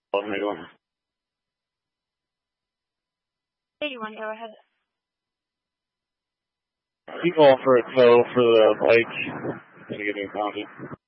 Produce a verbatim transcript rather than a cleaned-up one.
How you doing? Hey, you want to go ahead? You call for a tow for the bike. Gonna get impounded.